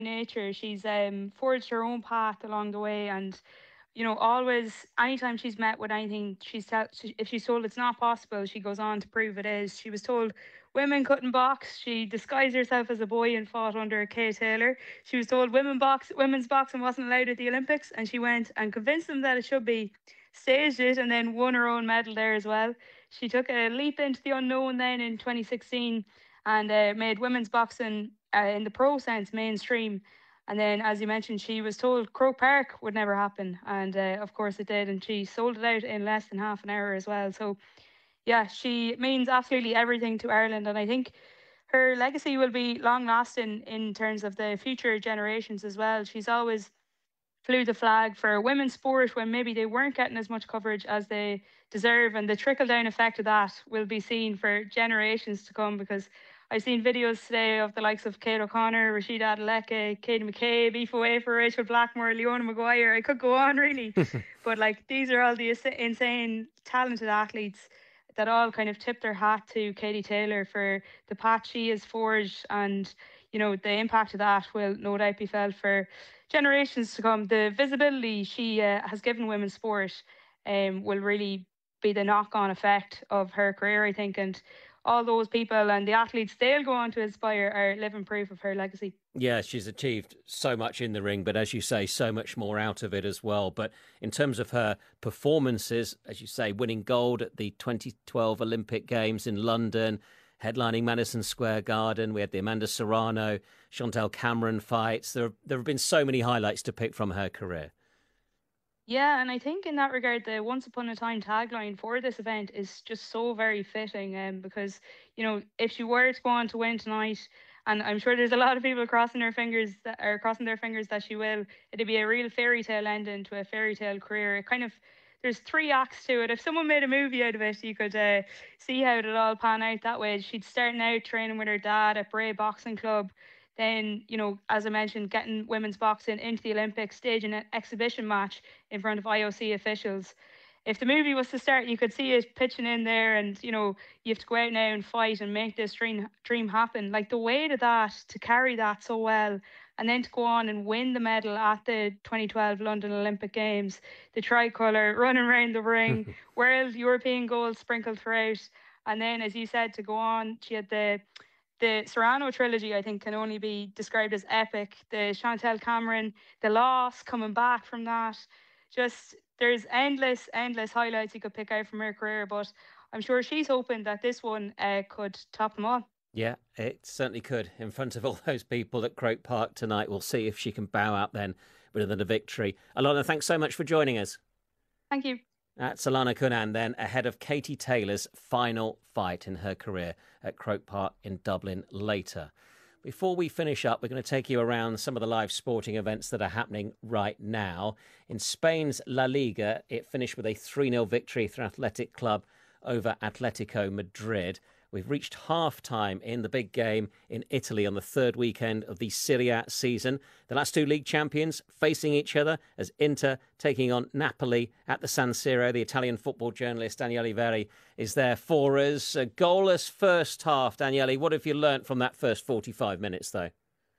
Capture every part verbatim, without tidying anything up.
nature. She's um, forged her own path along the way, and you know, always, anytime she's met with anything, she's tell, she, if she's told it's not possible, she goes on to prove it is. She was told women couldn't box. She disguised herself as a boy and fought under Kay Taylor. She was told women box, women's boxing wasn't allowed at the Olympics, and she went and convinced them that it should be, staged it, and then won her own medal there as well. She took a leap into the unknown then in twenty sixteen and uh, made women's boxing uh, in the pro sense mainstream. And then, as you mentioned, she was told Croke Park would never happen, and uh, of course it did. And she sold it out in less than half an hour as well. So, yeah, she means absolutely everything to Ireland, and I think her legacy will be long lasting in terms of the future generations as well. She's always flew the flag for women's sport when maybe they weren't getting as much coverage as they deserve. And the trickle down effect of that will be seen for generations to come, because I've seen videos today of the likes of Kate O'Connor, Rashida Adeleke, Katie McCabe, Aoife Wafer, Rachel Blackmore, Leona Maguire. I could go on really. But like, these are all the insane, talented athletes that all kind of tip their hat to Katie Taylor for the path she has forged. And, you know, the impact of that will no doubt be felt for generations to come. The visibility she uh, has given women's sport um, will really be the knock on effect of her career, I think. And all those people and the athletes they'll go on to inspire are living proof of her legacy. Yeah, she's achieved so much in the ring, but as you say, so much more out of it as well. But in terms of her performances, as you say, winning gold at the twenty twelve Olympic Games in London, headlining Madison Square Garden, we had the Amanda Serrano, Chantel Cameron fights. There, there have been so many highlights to pick from her career. Yeah, and I think in that regard, the Once Upon a Time tagline for this event is just so very fitting. Um, because, you know, if she were to go on to win tonight, and I'm sure there's a lot of people crossing their fingers that are crossing their fingers that she will, it'd be a real fairy tale ending to a fairy tale career. It kind of, there's three acts to it. If someone made a movie out of it, you could uh, see how it all pan out that way. She'd starting out training with her dad at Bray Boxing Club. Then, you know, as I mentioned, getting women's boxing into the Olympics, staging an exhibition match in front of I O C officials. If the movie was to start, you could see it pitching in there, and you know, you have to go out now and fight and make this dream dream happen. Like the weight of that, to carry that so well, and then to go on and win the medal at the twenty twelve London Olympic Games, the tricolour running around the ring, world European gold sprinkled throughout, and then, as you said, to go on, she had the the Serrano trilogy, I think, can only be described as epic. The Chantel Cameron, the loss, coming back from that. Just, there's endless, endless highlights you could pick out from her career, but I'm sure she's hoping that this one uh, could top them all. Yeah, it certainly could. In front of all those people at Croke Park tonight, we'll see if she can bow out then with a victory. Alana, thanks so much for joining us. Thank you. That's Alana Cunnan then, ahead of Katie Taylor's final fight in her career at Croke Park in Dublin later. Before we finish up, we're going to take you around some of the live sporting events that are happening right now. In Spain's La Liga, it finished with a three nil victory for Athletic Club over Atletico Madrid. We've reached half-time in the big game in Italy on the third weekend of the Serie A season. The last two league champions facing each other as Inter taking on Napoli at the San Siro. The Italian football journalist Daniele Verri is there for us. A goalless first half. Daniele, what have you learnt from that first forty-five minutes, though?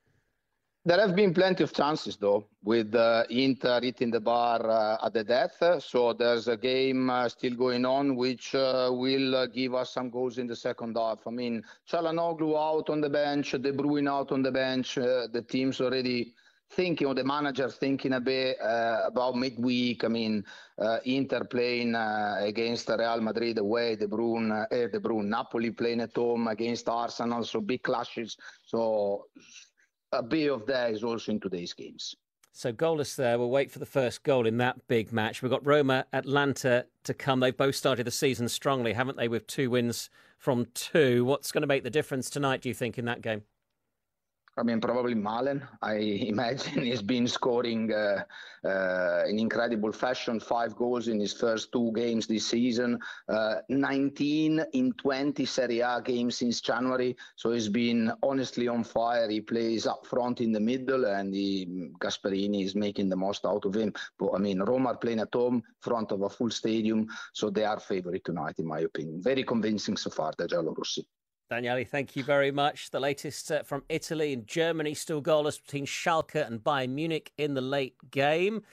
There have been plenty of chances, though, with uh, Inter hitting the bar uh, at the death. So there's a game uh, still going on, which uh, will uh, give us some goals in the second half. I mean, Çalhanoğlu out on the bench, De Bruyne out on the bench. Uh, the team's already thinking, or the manager thinking a bit uh, about midweek. I mean, uh, Inter playing uh, against Real Madrid away, De Bruyne, uh, De Bruyne, Napoli playing at home against Arsenal, so big clashes. So a bit of that is also in today's games. So goalless there. We'll wait for the first goal in that big match. We've got Roma, Atlanta to come. They've both started the season strongly, haven't they, with two wins from two. What's going to make the difference tonight, do you think, in that game? I mean, probably Malen. I imagine he's been scoring uh, uh, in incredible fashion, five goals in his first two games this season, uh, nineteen in twenty Serie A games since January. So he's been honestly on fire. He plays up front in the middle, and he, Gasperini is making the most out of him. But I mean, Roma are playing at home, front of a full stadium, so they are favourite tonight, in my opinion. Very convincing so far, the Giallorossi. Daniele, thank you very much. The latest uh, from Italy and Germany, still goalless between Schalke and Bayern Munich in the late game.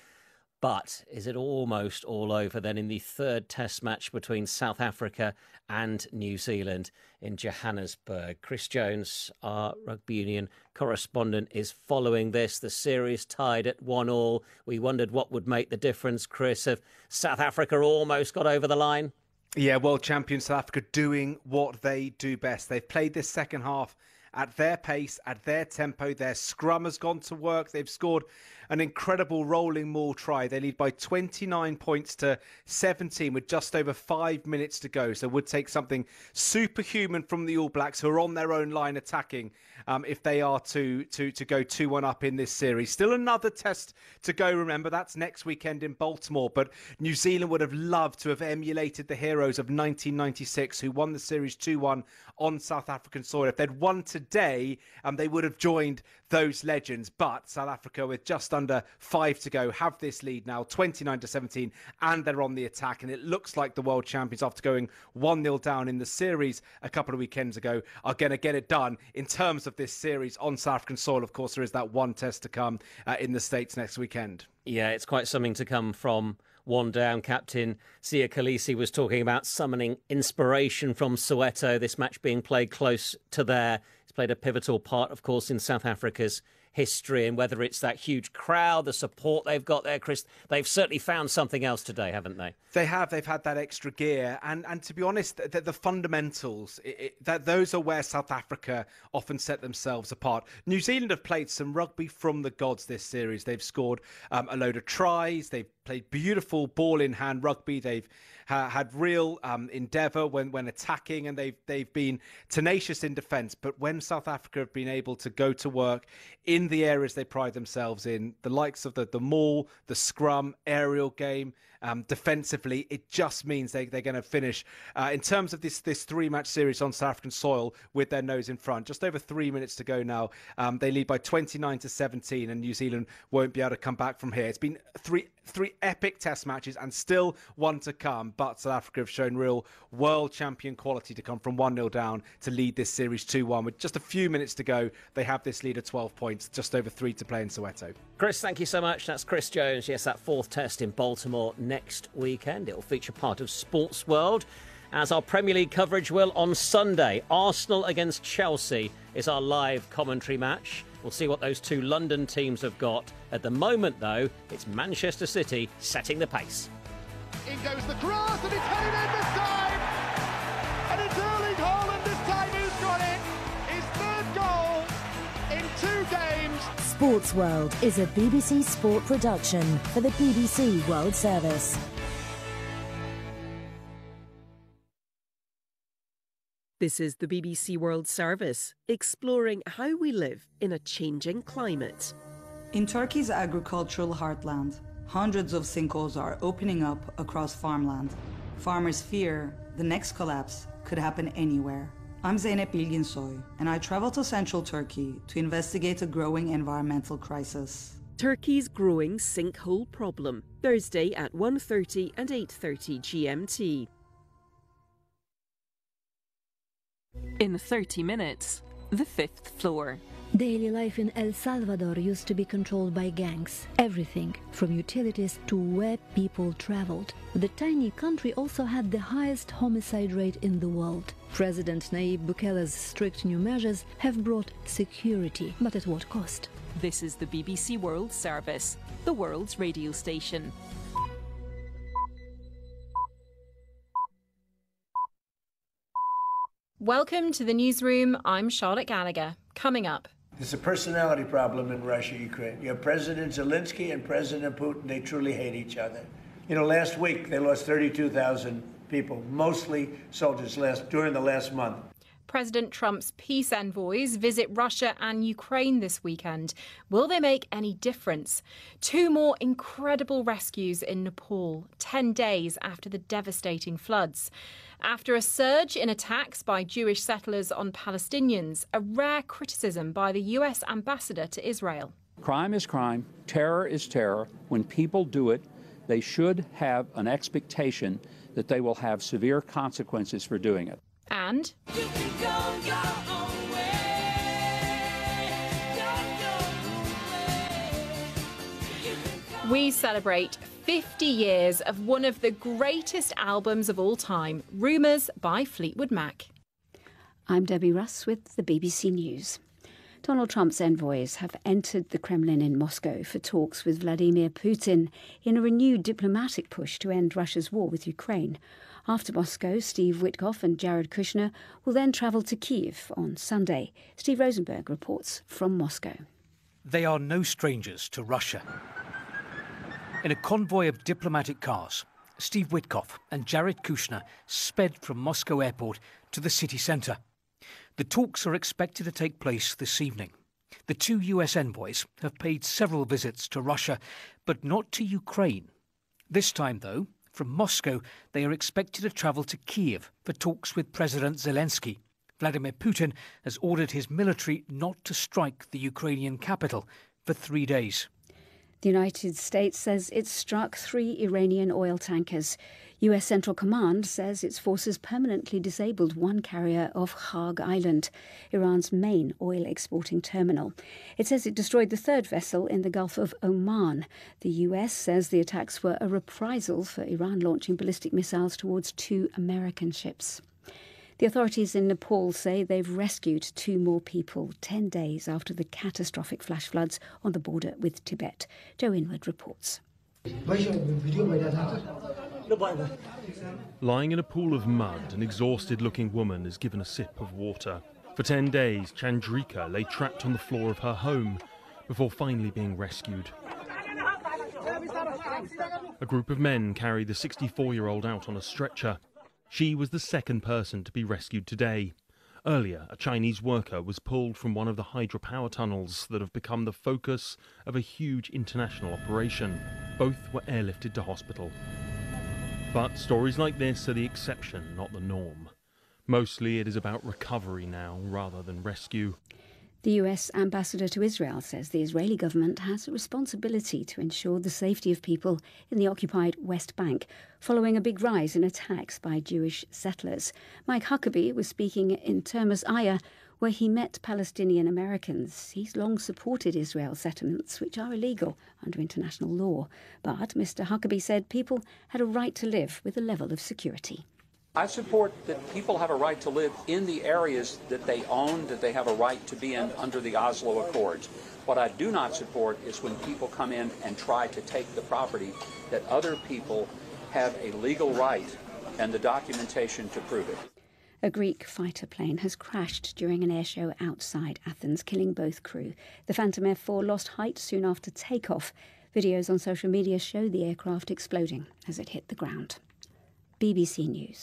But is it almost all over then in the third test match between South Africa and New Zealand in Johannesburg? Chris Jones, our rugby union correspondent, is following this. The series tied at one all. We wondered what would make the difference, Chris, if South Africa almost got over the line. Yeah, world champion South Africa doing what they do best. They've played this second half at their pace, at their tempo. Their scrum has gone to work. They've scored an incredible rolling maul try. They lead by twenty-nine points to seventeen with just over five minutes to go. So it would take something superhuman from the All Blacks, who are on their own line attacking, um, if they are to, to, to go two one up in this series. Still another test to go, remember. That's next weekend in Baltimore. But New Zealand would have loved to have emulated the heroes of nineteen ninety-six, who won the series two one on South African soil. If they'd won today, um, they would have joined those legends. But South Africa, with just under five to go, have this lead now, twenty-nine to seventeen, and they're on the attack. And it looks like the world champions, after going one nil down in the series a couple of weekends ago, are going to get it done in terms of this series on South African soil. Of course, there is that one test to come uh, in the States next weekend. Yeah, it's quite something to come from one down. Captain Siya Kolisi was talking about summoning inspiration from Soweto, this match being played close to there. It's played a pivotal part, of course, in South Africa's history, and whether it's that huge crowd, the support they've got there, Chris, they've certainly found something else today, haven't they? They have. They've had that extra gear, and and to be honest, the, the fundamentals, it, it, that those are where South Africa often set themselves apart. New Zealand have played some rugby from the gods this series. They've scored um, a load of tries. They've played beautiful ball-in-hand rugby. They've ha- had real um, endeavour when, when attacking, and they've they've been tenacious in defence. But when South Africa have been able to go to work in the areas they pride themselves in, the likes of the, the maul, the scrum, aerial game, um, defensively, it just means they, they're going to finish, uh, in terms of this this three-match series on South African soil, with their nose in front. Just over three minutes to go now. Um, they lead by twenty-nine to seventeen, and New Zealand won't be able to come back from here. It's been three three epic test matches and still one to come, but South Africa have shown real world champion quality to come from one nil down to lead this series two one. With just a few minutes to go, they have this lead of twelve points, just over three to play in Soweto. Chris, thank you so much. That's Chris Jones. Yes, that fourth test in Baltimore next weekend. It will feature part of Sports World, as our Premier League coverage will on Sunday. Arsenal against Chelsea is our live commentary match. We'll see what those two London teams have got. At the moment, though, it's Manchester City setting the pace. In goes the cross, and it's headed in this time! And it's Erling Haaland this time who's got it! His third goal in two games! Sports World is a B B C Sport production for the B B C World Service. This is the B B C World Service, exploring how we live in a changing climate. In Turkey's agricultural heartland, hundreds of sinkholes are opening up across farmland. Farmers fear the next collapse could happen anywhere. I'm Zeynep Bilginsoy, and I travel to central Turkey to investigate a growing environmental crisis. Turkey's growing sinkhole problem, Thursday at one thirty and eight thirty G M T. In thirty minutes, the fifth floor. Daily life in El Salvador used to be controlled by gangs. Everything from utilities to where people traveled. The tiny country also had the highest homicide rate in the world. President Nayib Bukele's strict new measures have brought security, but at what cost? This is the B B C World Service, the world's radio station. Welcome to the newsroom. I'm Charlotte Gallagher. Coming up. There's a personality problem in Russia, Ukraine. You have President Zelensky and President Putin. They truly hate each other. You know, last week they lost thirty-two thousand people, mostly soldiers, last during the last month. President Trump's peace envoys visit Russia and Ukraine this weekend. Will they make any difference? Two more incredible rescues in Nepal, ten days after the devastating floods. After a surge in attacks by Jewish settlers on Palestinians, a rare criticism by the U S ambassador to Israel. Crime is crime. Terror is terror. When people do it, they should have an expectation that they will have severe consequences for doing it. And... You can go, go. We celebrate fifty years of one of the greatest albums of all time, Rumours by Fleetwood Mac. I'm Debbie Russ with the B B C News. Donald Trump's envoys have entered the Kremlin in Moscow for talks with Vladimir Putin in a renewed diplomatic push to end Russia's war with Ukraine. After Moscow, Steve Witkoff and Jared Kushner will then travel to Kyiv on Sunday. Steve Rosenberg reports from Moscow. They are no strangers to Russia. In a convoy of diplomatic cars, Steve Witkoff and Jared Kushner sped from Moscow airport to the city centre. The talks are expected to take place this evening. The two U S envoys have paid several visits to Russia, but not to Ukraine. This time, though, from Moscow, they are expected to travel to Kyiv for talks with President Zelensky. Vladimir Putin has ordered his military not to strike the Ukrainian capital for three days. The United States says it struck three Iranian oil tankers. U S Central Command says its forces permanently disabled one carrier off Kharg Island, Iran's main oil exporting terminal. It says it destroyed the third vessel in the Gulf of Oman. The U S says the attacks were a reprisal for Iran launching ballistic missiles towards two American ships. The authorities in Nepal say they've rescued two more people ten days after the catastrophic flash floods on the border with Tibet. Joe Inwood reports. Lying in a pool of mud, an exhausted-looking woman is given a sip of water. For ten days, Chandrika lay trapped on the floor of her home before finally being rescued. A group of men carry the sixty-four-year-old out on a stretcher. She was the second person to be rescued today. Earlier, a Chinese worker was pulled from one of the hydropower tunnels that have become the focus of a huge international operation. Both were airlifted to hospital. But stories like this are the exception, not the norm. Mostly it is about recovery now, rather than rescue. The U S ambassador to Israel says the Israeli government has a responsibility to ensure the safety of people in the occupied West Bank, following a big rise in attacks by Jewish settlers. Mike Huckabee was speaking in Termus Aya, where he met Palestinian Americans. He's long supported Israel's settlements, which are illegal under international law. But Mister Huckabee said people had a right to live with a level of security. I support that people have a right to live in the areas that they own, that they have a right to be in under the Oslo Accords. What I do not support is when people come in and try to take the property that other people have a legal right and the documentation to prove it. A Greek fighter plane has crashed during an airshow outside Athens, killing both crew. The Phantom F four lost height soon after takeoff. Videos on social media show the aircraft exploding as it hit the ground. B B C News.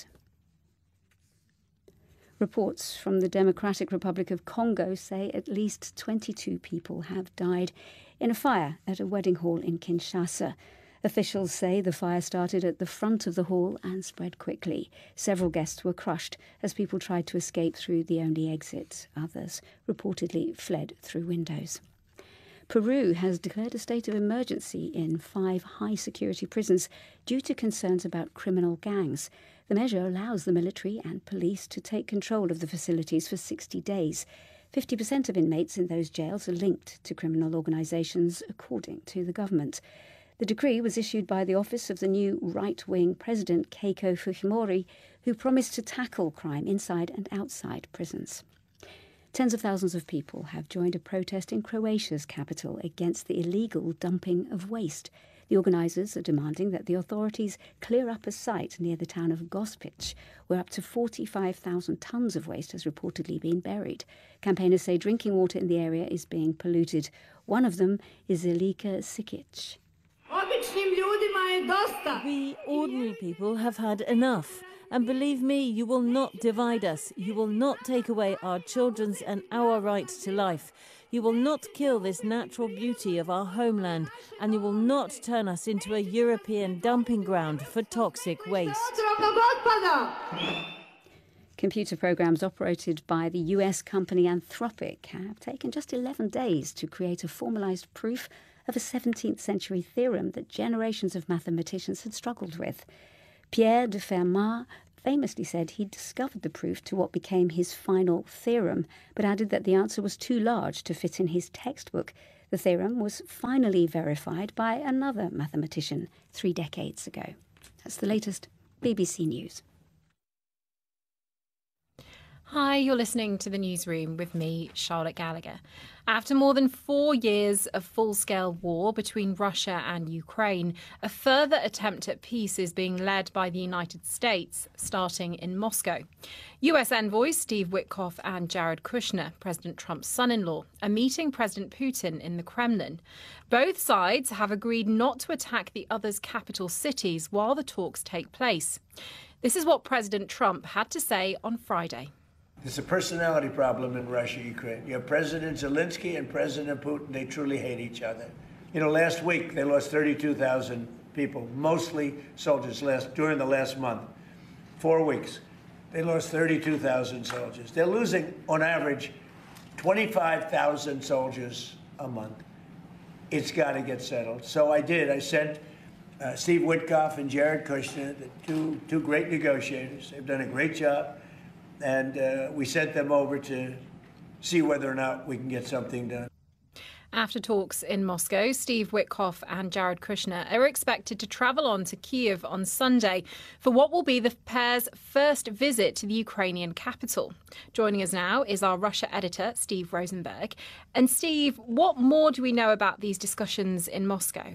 Reports from the Democratic Republic of Congo say at least twenty-two people have died in a fire at a wedding hall in Kinshasa. Officials say the fire started at the front of the hall and spread quickly. Several guests were crushed as people tried to escape through the only exit. Others reportedly fled through windows. Peru has declared a state of emergency in five high-security prisons due to concerns about criminal gangs. The measure allows the military and police to take control of the facilities for sixty days. fifty percent of inmates in those jails are linked to criminal organisations, according to the government. The decree was issued by the office of the new right-wing President Keiko Fujimori, who promised to tackle crime inside and outside prisons. Tens of thousands of people have joined a protest in Croatia's capital against the illegal dumping of waste. The organisers are demanding that the authorities clear up a site near the town of Gospic, where up to forty-five thousand tonnes of waste has reportedly been buried. Campaigners say drinking water in the area is being polluted. One of them is Elika Sikic. We ordinary people have had enough. And believe me, you will not divide us. You will not take away our children's and our right to life. You will not kill this natural beauty of our homeland. And you will not turn us into a European dumping ground for toxic waste. Computer programs operated by the U S company Anthropic have taken just eleven days to create a formalised proof of a seventeenth century theorem that generations of mathematicians had struggled with. Pierre de Fermat famously said he discovered the proof to what became his final theorem, but added that the answer was too large to fit in his textbook. The theorem was finally verified by another mathematician three decades ago. That's the latest B B C News. Hi, you're listening to The Newsroom with me, Charlotte Gallagher. After more than four years of full-scale war between Russia and Ukraine, a further attempt at peace is being led by the United States, starting in Moscow. U S envoys Steve Witkoff and Jared Kushner, President Trump's son-in-law, are meeting President Putin in the Kremlin. Both sides have agreed not to attack the other's capital cities while the talks take place. This is what President Trump had to say on Friday. It's a personality problem in Russia, Ukraine. You have President Zelensky and President Putin. They truly hate each other. You know, last week they lost thirty-two thousand people, mostly soldiers, last during the last month. Four weeks. They lost thirty-two thousand soldiers. They're losing, on average, twenty-five thousand soldiers a month. It's got to get settled. So I did. I sent uh, Steve Witkoff and Jared Kushner, the two, two great negotiators. They've done a great job. And uh, we sent them over to see whether or not we can get something done. After talks in Moscow, Steve Witkoff and Jared Kushner are expected to travel on to Kyiv on Sunday for what will be the pair's first visit to the Ukrainian capital. Joining us now is our Russia editor, Steve Rosenberg. And Steve, what more do we know about these discussions in Moscow?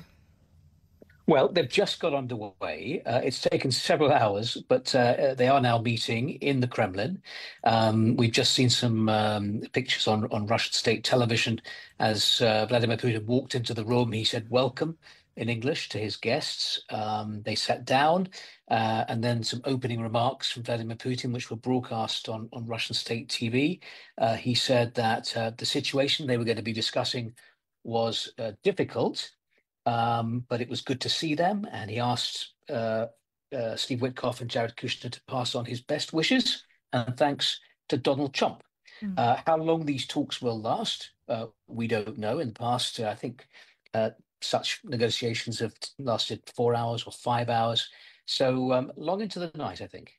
Well, they've just got underway. Uh, it's taken several hours, but uh, they are now meeting in the Kremlin. Um, we've just seen some um, pictures on, on Russian state television as uh, Vladimir Putin walked into the room. He said, "Welcome," in English to his guests. Um, they sat down uh, and then some opening remarks from Vladimir Putin, which were broadcast on, on Russian state T V. Uh, he said that uh, the situation they were going to be discussing was uh, difficult, Um, but it was good to see them, and he asked uh, uh, Steve Witkoff and Jared Kushner to pass on his best wishes and thanks to Donald Trump. Mm. Uh, how long these talks will last, uh, we don't know. In the past, uh, I think uh, such negotiations have lasted four hours or five hours, so um, long into the night, I think.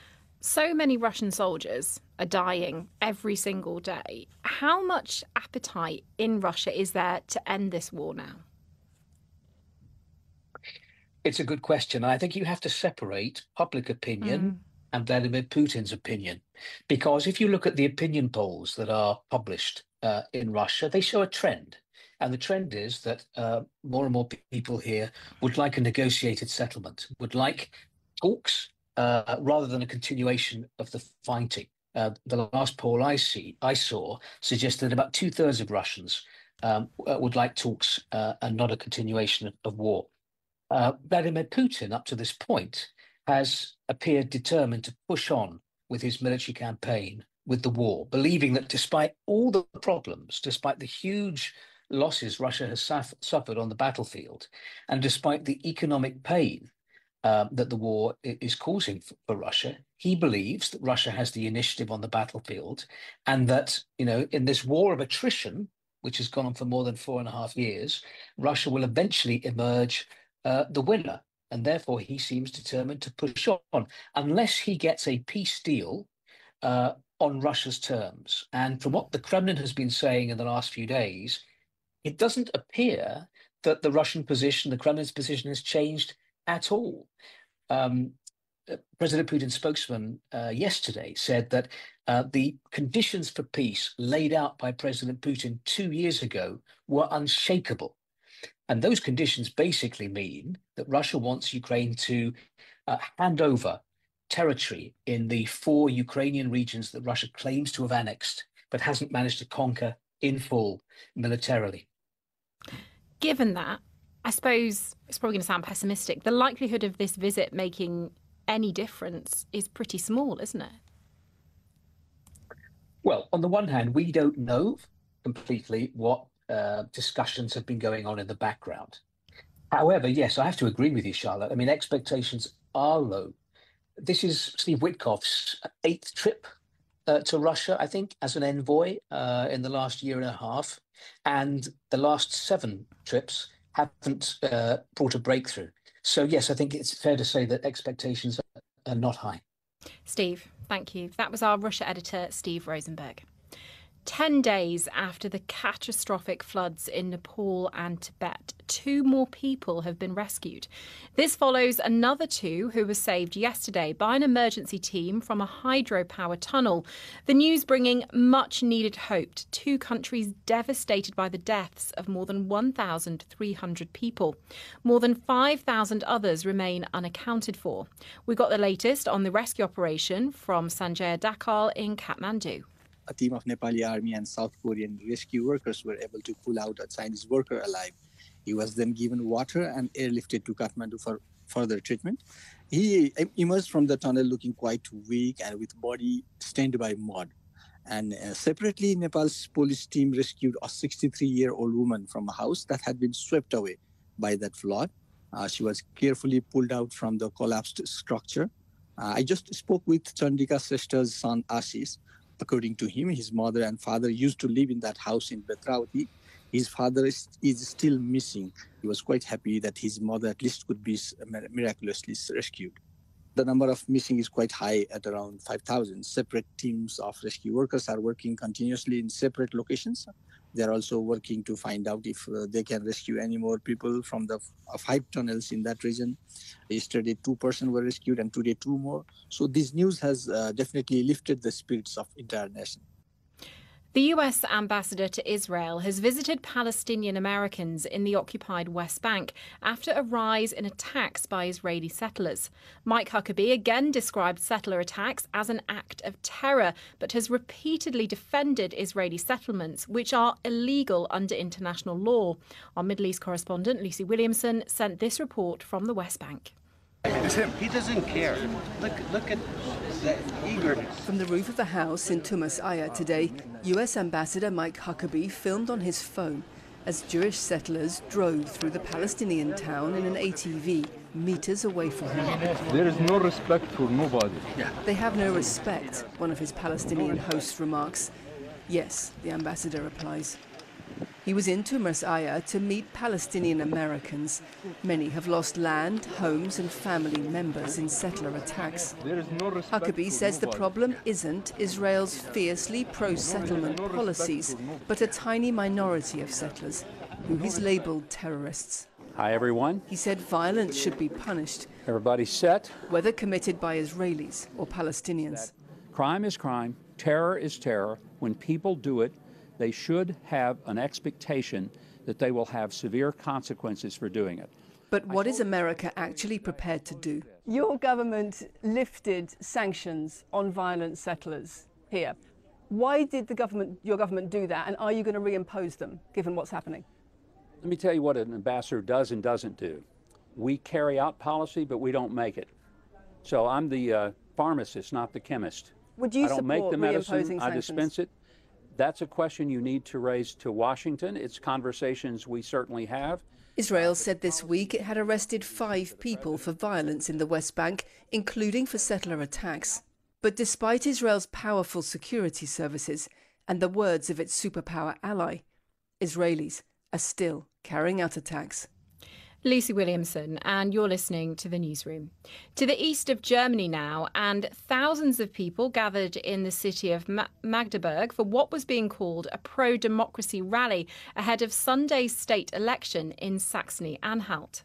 So many Russian soldiers are dying every single day. How much appetite in Russia is there to end this war now? It's a good question. I think you have to separate public opinion mm. and Vladimir Putin's opinion, because if you look at the opinion polls that are published uh, in Russia, they show a trend. And the trend is that uh, more and more people here would like a negotiated settlement, would like talks uh, rather than a continuation of the fighting. Uh, the last poll I see, I saw suggested that about two thirds of Russians um, would like talks uh, and not a continuation of, of war. Uh, Vladimir Putin, up to this point, has appeared determined to push on with his military campaign, with the war, believing that despite all the problems, despite the huge losses Russia has suf- suffered on the battlefield, and despite the economic pain uh, that the war is causing for, for Russia, he believes that Russia has the initiative on the battlefield, and that, you know, in this war of attrition, which has gone on for more than four and a half years, Russia will eventually emerge Uh, the winner, and therefore he seems determined to push on unless he gets a peace deal uh, on Russia's terms. And from what the Kremlin has been saying in the last few days, it doesn't appear that the Russian position, the Kremlin's position, has changed at all. Um, President Putin's spokesman uh, yesterday said that uh, the conditions for peace laid out by President Putin two years ago were unshakable. And those conditions basically mean that Russia wants Ukraine to uh, hand over territory in the four Ukrainian regions that Russia claims to have annexed, but hasn't managed to conquer in full militarily. Given that, I suppose it's probably going to sound pessimistic, the likelihood of this visit making any difference is pretty small, isn't it? Well, on the one hand, we don't know completely what Uh, discussions have been going on in the background. However, yes, I have to agree with you, Charlotte. I mean, expectations are low. This is Steve Witkoff's eighth trip uh, to Russia, I think, as an envoy uh, in the last year and a half. And the last seven trips haven't uh, brought a breakthrough. So, yes, I think it's fair to say that expectations are not high. Steve, thank you. That was our Russia editor, Steve Rosenberg. Ten days after the catastrophic floods in Nepal and Tibet, two more people have been rescued. This follows another two who were saved yesterday by an emergency team from a hydropower tunnel. The news bringing much needed hope to two countries devastated by the deaths of more than one thousand three hundred people. More than five thousand others remain unaccounted for. We got the latest on the rescue operation from Sanjaya Dakal in Kathmandu. A team of Nepali army and South Korean rescue workers were able to pull out a Chinese worker alive. He was then given water and airlifted to Kathmandu for further treatment. He emerged from the tunnel looking quite weak and with body stained by mud. And uh, separately, Nepal's police team rescued a sixty-three-year-old woman from a house that had been swept away by that flood. Uh, she was carefully pulled out from the collapsed structure. Uh, I just spoke with Chandika Sreshta's son, Ashish. According to him, his mother and father used to live in that house in Betravati. His father is, is still missing. He was quite happy that his mother at least could be miraculously rescued. The number of missing is quite high at around five thousand. Separate teams of rescue workers are working continuously in separate locations. They are also working to find out if uh, they can rescue any more people from the uh, five tunnels in that region. Yesterday, two persons were rescued and today two more. So this news has uh, definitely lifted the spirits of the entire nation. The U S ambassador to Israel has visited Palestinian Americans in the occupied West Bank after a rise in attacks by Israeli settlers. Mike Huckabee again described settler attacks as an act of terror, but has repeatedly defended Israeli settlements, which are illegal under international law. Our Middle East correspondent, Lucy Williamson, sent this report from the West Bank. It's him. He doesn't care. Look, look at the eagerness. From the roof of the house in Tumas Aya today, U S Ambassador Mike Huckabee filmed on his phone as Jewish settlers drove through the Palestinian town in an A T V, meters away from him. There is no respect for nobody. They have no respect, one of his Palestinian hosts remarks. Yes, the ambassador replies. He was in Tumas Aya to meet Palestinian Americans. Many have lost land, homes and family members in settler attacks. No Huckabee says the problem isn't Israel's fiercely pro-settlement policies, but a tiny minority of settlers, who he's labelled terrorists. Hi, everyone. He said violence should be punished. Everybody set. Whether committed by Israelis or Palestinians. Crime is crime. Terror is terror. When people do it, they should have an expectation that they will have severe consequences for doing it. But what is America actually prepared to do? Your government lifted sanctions on violent settlers here. Why did the government, your government do that, and are you going to reimpose them, given what's happening? Let me tell you what an ambassador does and doesn't do. We carry out policy, but we don't make it. So I'm the uh, pharmacist, not the chemist. Would you I don't make the medicine, sanctions? I dispense it. That's a question you need to raise to Washington. It's conversations we certainly have. Israel said this week it had arrested five people for violence in the West Bank, including for settler attacks. But despite Israel's powerful security services and the words of its superpower ally, Israelis are still carrying out attacks. Lucy Williamson, and you're listening to The Newsroom. To the east of Germany now, and thousands of people gathered in the city of Ma- Magdeburg for what was being called a pro-democracy rally ahead of Sunday's state election in Saxony-Anhalt.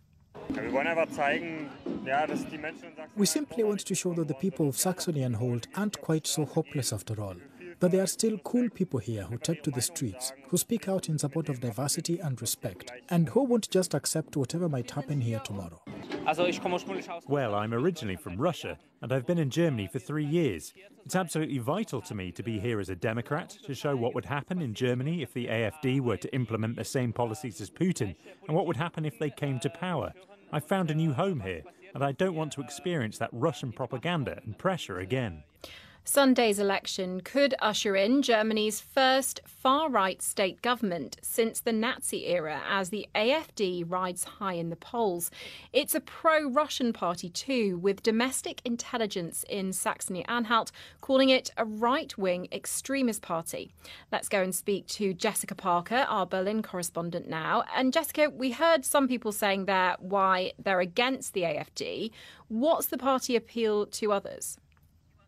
We simply want to show that the people of Saxony-Anhalt aren't quite so hopeless after all. That there are still cool people here who take to the streets, who speak out in support of diversity and respect, and who won't just accept whatever might happen here tomorrow. Well, I'm originally from Russia, and I've been in Germany for three years. It's absolutely vital to me to be here as a Democrat, to show what would happen in Germany if the A F D were to implement the same policies as Putin, and what would happen if they came to power. I've found a new home here, and I don't want to experience that Russian propaganda and pressure again. Sunday's election could usher in Germany's first far-right state government since the Nazi era, as the A F D rides high in the polls. It's a pro-Russian party too, with domestic intelligence in Saxony-Anhalt calling it a right-wing extremist party. Let's go and speak to Jessica Parker, our Berlin correspondent now. And Jessica, we heard some people saying there why they're against the A F D. What's the party appeal to others?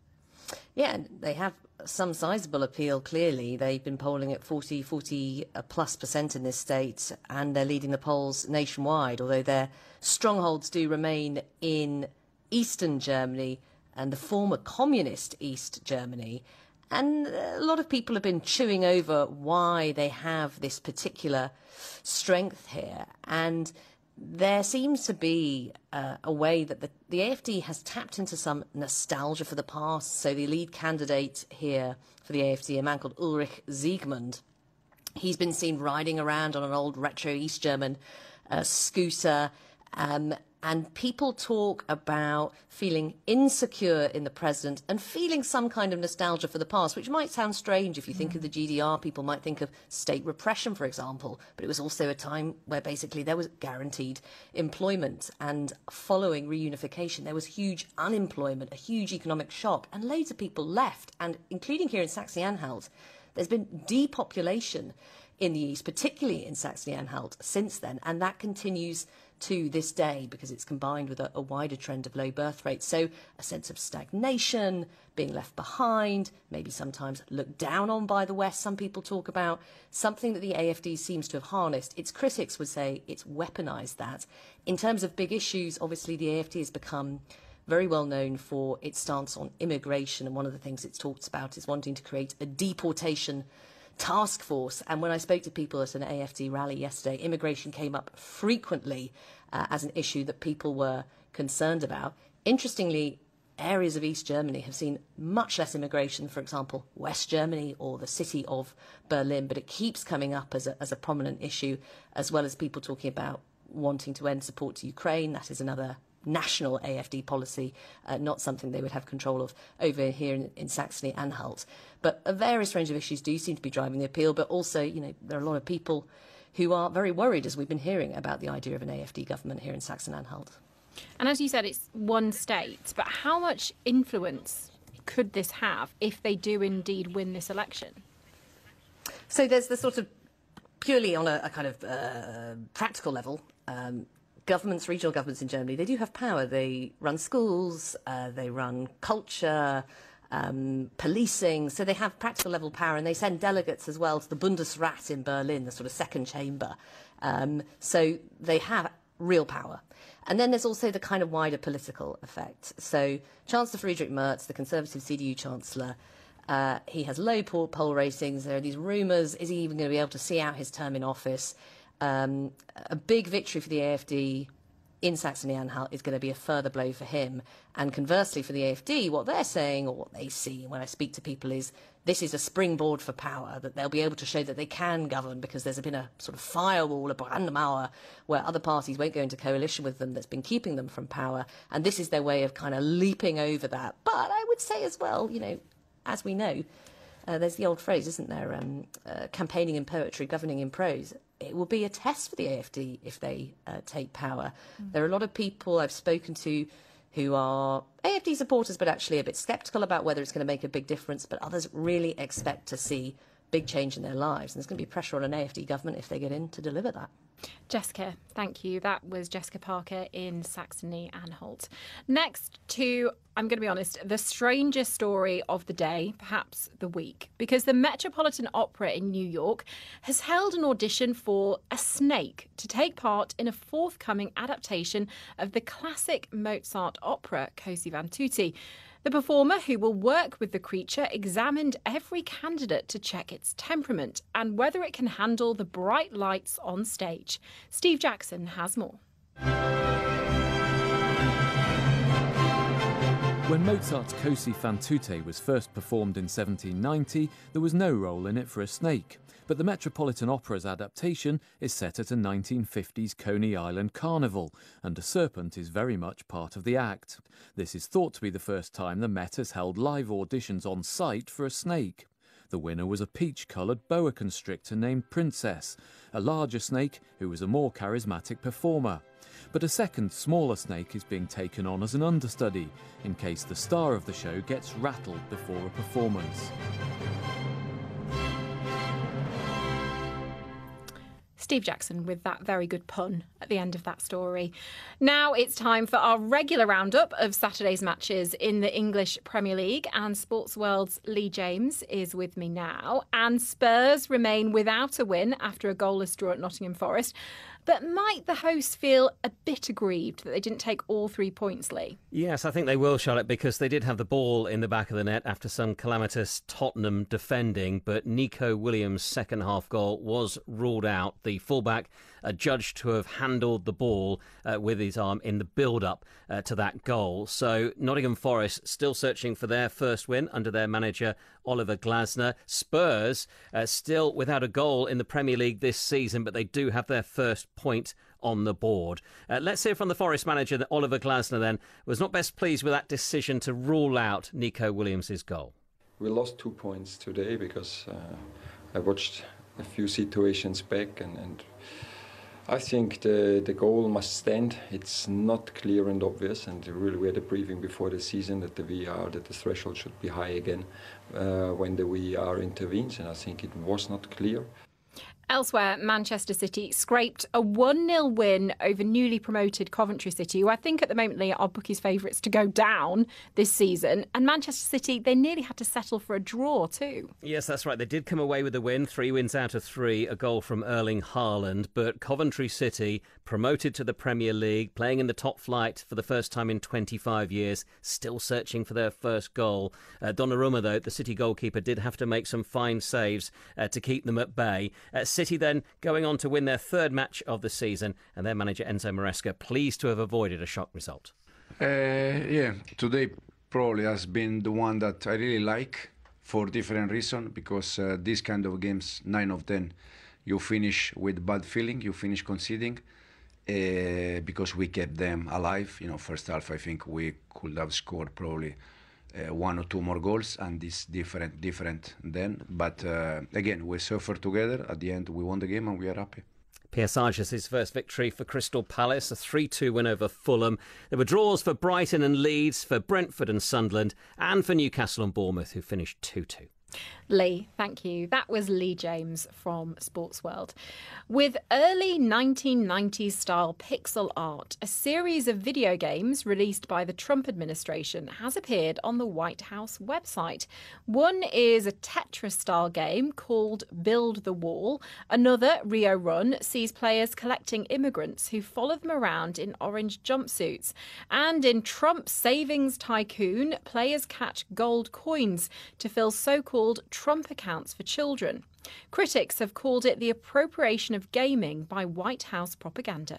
Yeah, they have some sizable appeal, clearly. They've been polling at forty, forty plus percent in this state, and they're leading the polls nationwide, although their strongholds do remain in eastern Germany and the former communist East Germany. And a lot of people have been chewing over why they have this particular strength here. And there seems to be uh, a way that the, the A F D has tapped into some nostalgia for the past. So the lead candidate here for the A F D, a man called Ulrich Siegmund, he's been seen riding around on an old retro East German uh, scooter. Um, and people talk about feeling insecure in the president and feeling some kind of nostalgia for the past, which might sound strange if you think of the G D R. People might think of state repression, for example, but it was also a time where basically there was guaranteed employment, and following reunification there was huge unemployment, a huge economic shock, and loads of people left, and including here in Saxony-Anhalt, there's been depopulation in the east, particularly in Saxony-Anhalt, since then, and that continues to this day because it's combined with a, a wider trend of low birth rates. So a sense of stagnation, being left behind, maybe sometimes looked down on by the West, some people talk about, something that the A F D seems to have harnessed. Its critics would say it's weaponised that. In terms of big issues, obviously the A F D has become very well known for its stance on immigration, and one of the things it's talked about is wanting to create a deportation task force. And when I spoke to people at an A F D rally yesterday, immigration came up frequently uh, as an issue that people were concerned about. Interestingly, areas of East Germany have seen much less immigration, for example, West Germany or the city of Berlin, but it keeps coming up as a, as a prominent issue, as well as people talking about wanting to end support to Ukraine. That is another national A F D policy, uh, not something they would have control of over here in, in Saxony-Anhalt. But a various range of issues do seem to be driving the appeal, but also, you know, there are a lot of people who are very worried, as we've been hearing, about the idea of an A F D government here in Saxony-Anhalt. And as you said, it's one state, but how much influence could this have if they do indeed win this election? So there's the sort of, purely on a, a kind of uh, practical level, um, governments, regional governments in Germany, they do have power. They run schools, uh, they run culture, um, policing, so they have practical level power, and they send delegates as well to the Bundesrat in Berlin, the sort of second chamber. Um, so they have real power. And then there's also the kind of wider political effect. So Chancellor Friedrich Merz, the Conservative C D U Chancellor, uh, he has low poll, poll ratings. There are these rumours, is he even going to be able to see out his term in office? Um, a big victory for the A F D in Saxony-Anhalt is going to be a further blow for him. And conversely for the A F D, what they're saying, or what they see when I speak to people, is this is a springboard for power, that they'll be able to show that they can govern because there's been a sort of firewall, a Brandmauer, where other parties won't go into coalition with them that's been keeping them from power. And this is their way of kind of leaping over that. But I would say as well, you know, as we know, uh, there's the old phrase, isn't there, um, uh, campaigning in poetry, governing in prose. It will be a test for the A F D if they uh, take power. Mm. There are a lot of people I've spoken to who are A F D supporters, but actually a bit sceptical about whether it's going to make a big difference, but others really expect to see big change in their lives. And there's going to be pressure on an A F D government if they get in to deliver that. Jessica, thank you. That was Jessica Parker in Saxony-Anhalt. Next to, I'm going to be honest, the strangest story of the day, perhaps the week, because the Metropolitan Opera in New York has held an audition for a snake to take part in a forthcoming adaptation of the classic Mozart opera Così fan tutte. The performer, who will work with the creature, examined every candidate to check its temperament and whether it can handle the bright lights on stage. Steve Jackson has more. When Mozart's Così fan tutte was first performed in seventeen ninety, there was no role in it for a snake. But the Metropolitan Opera's adaptation is set at a nineteen fifties Coney Island carnival, and a serpent is very much part of the act. This is thought to be the first time the Met has held live auditions on site for a snake. The winner was a peach-coloured boa constrictor named Princess, a larger snake who was a more charismatic performer. But a second, smaller snake is being taken on as an understudy, in case the star of the show gets rattled before a performance. Steve Jackson with that very good pun at the end of that story. Now it's time for our regular roundup of Saturday's matches in the English Premier League, and Sports World's Lee James is with me now. And Spurs remain without a win after a goalless draw at Nottingham Forest. But might the hosts feel a bit aggrieved that they didn't take all three points, Lee? Yes, I think they will, Charlotte, because they did have the ball in the back of the net after some calamitous Tottenham defending, but Nico Williams' second half goal was ruled out. The fullback adjudged to have handled the ball uh, with his arm in the build-up uh, to that goal. So Nottingham Forest still searching for their first win under their manager Oliver Glasner. Spurs uh, still without a goal in the Premier League this season, but they do have their first point on the board. Uh, let's hear from the Forest manager that Oliver Glasner then was not best pleased with that decision to rule out Nico Williams' goal. We lost two points today because uh, I watched a few situations back and, and I think the, the goal must stand. It's not clear and obvious, and really we had a briefing before the season that the V R, that the threshold should be high again uh, when the V R intervenes, and I think it was not clear. Elsewhere, Manchester City scraped a one nil win over newly promoted Coventry City, who I think at the moment are bookies' favourites to go down this season. And Manchester City, they nearly had to settle for a draw too. Yes, that's right. They did come away with a win, three wins out of three, a goal from Erling Haaland. But Coventry City, promoted to the Premier League, playing in the top flight for the first time in twenty-five years, still searching for their first goal. Uh, Donnarumma, though, the City goalkeeper, did have to make some fine saves uh, to keep them at bay. Uh, City then going on to win their third match of the season, and their manager Enzo Maresca pleased to have avoided a shock result. Uh, yeah, today probably has been the one that I really like for different reasons, because uh, these kind of games, nine of ten, you finish with bad feeling, you finish conceding, uh, because we kept them alive. You know, first half I think we could have scored probably Uh, one or two more goals, and this different different then. But uh, again, we suffered together. At the end, we won the game, and we are happy. Pierre Sargis' first victory for Crystal Palace, a three two win over Fulham. There were draws for Brighton and Leeds, for Brentford and Sunderland, and for Newcastle and Bournemouth, who finished two two. Lee, thank you. That was Lee James from Sports World. With early nineteen nineties style pixel art, a series of video games released by the Trump administration has appeared on the White House website. One is a Tetris style game called Build the Wall. Another, Rio Run, sees players collecting immigrants who follow them around in orange jumpsuits. And in Trump Savings Tycoon, players catch gold coins to fill so-called Trump accounts for children. Critics have called it the appropriation of gaming by White House propaganda.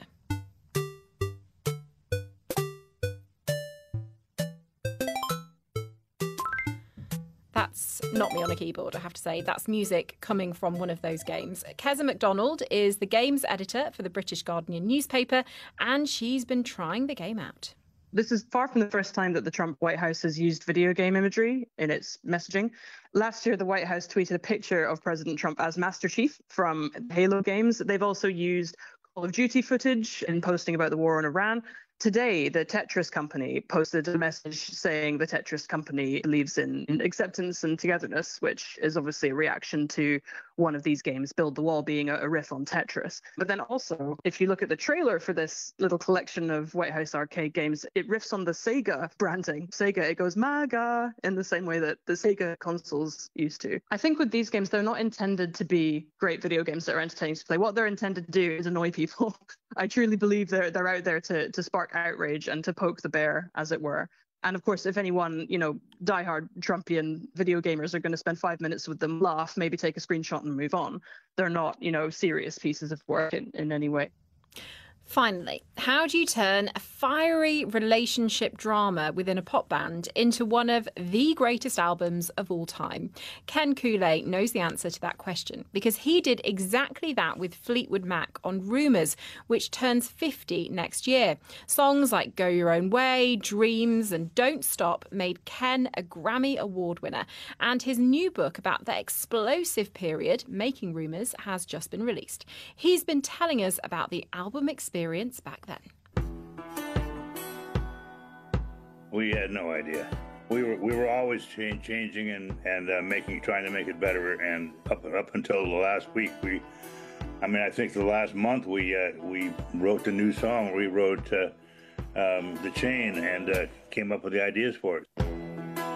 That's not me on a keyboard, I have to say. That's music coming from one of those games. Keza MacDonald is the games editor for the British Guardian newspaper, and she's been trying the game out. This is far from the first time that the Trump White House has used video game imagery in its messaging. Last year, the White House tweeted a picture of President Trump as Master Chief from Halo games. They've also used Call of Duty footage in posting about the war on Iran. Today, the Tetris company posted a message saying the Tetris company believes in acceptance and togetherness, which is obviously a reaction to one of these games, Build the Wall, being a riff on Tetris. But then also, if you look at the trailer for this little collection of White House arcade games, it riffs on the Sega branding. Sega, it goes MAGA in the same way that the Sega consoles used to. I think with these games, they're not intended to be great video games that are entertaining to play. What they're intended to do is annoy people. I truly believe they're they're out there to to spark outrage and to poke the bear, as it were. And of course, if anyone, you know, diehard Trumpian video gamers are going to spend five minutes with them, laugh, maybe take a screenshot and move on. They're not, you know, serious pieces of work in, in any way. Finally, how do you turn a fiery relationship drama within a pop band into one of the greatest albums of all time? Ken Kooley knows the answer to that question because he did exactly that with Fleetwood Mac on Rumours, which turns fifty next year. Songs like Go Your Own Way, Dreams and Don't Stop made Ken a Grammy Award winner. And his new book about the explosive period making Rumours has just been released. He's been telling us about the album experience experience back then. We had no idea. We were we were always change, changing and and uh, making trying to make it better. And up up until the last week, we I mean, I think the last month we uh, we wrote the new song, rewrote uh, um, The Chain, and uh, came up with the ideas for it.